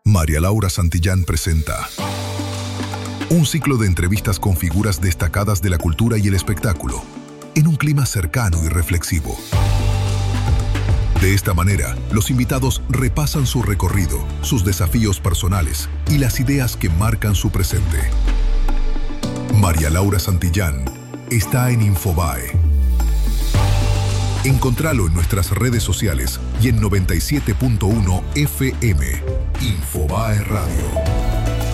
María Laura Santillán presenta un ciclo de entrevistas con figuras destacadas de la cultura y el espectáculo, en un clima cercano y reflexivo. De esta manera, los invitados repasan su recorrido, sus desafíos personales y las ideas que marcan su presente. María Laura Santillán está en Infobae. Encontralo en nuestras redes sociales y en 97.1 FM. Infobae Radio.